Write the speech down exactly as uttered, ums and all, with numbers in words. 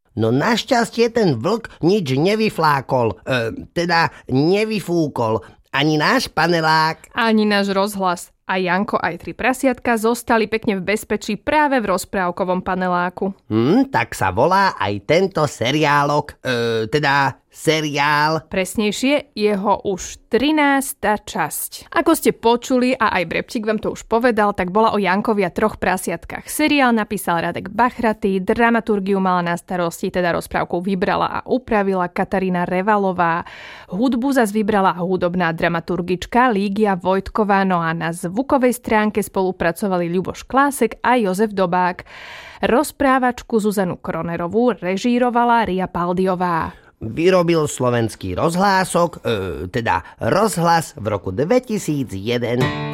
No našťastie ten vlk nič nevyflákol, e, teda nevyfúkol. Ani náš panelák. Ani náš rozhlas. A Janko aj tri prasiatka zostali pekne v bezpečí práve v rozprávkovom paneláku. Hm, tak sa volá aj tento seriálok, e, teda seriál. Presnejšie, jeho už trinásta časť. Ako ste počuli, a aj Brepčík vám to už povedal, tak bola o Jankovi a troch prasiatkách. Seriál napísal Radek Bachratý, dramaturgiu mala na starosti, teda rozprávku vybrala a upravila Katarína Revalová. Hudbu zas vybrala hudobná dramaturgička Lígia Vojtková, no a na zvukovej stránke spolupracovali Ľuboš Klásek a Jozef Dobák. Rozprávačku Zuzanu Kronerovú režírovala Ria Paldiová. Vyrobil slovenský rozhlások, e, teda rozhlas v roku dvetisícjeden.